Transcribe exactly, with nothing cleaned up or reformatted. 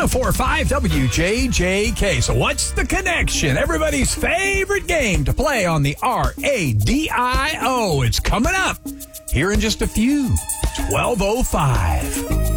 oh four point five W J J K. So what's the connection? Everybody's favorite game to play on the R A D I O. It's coming up here in just a few. twelve oh five.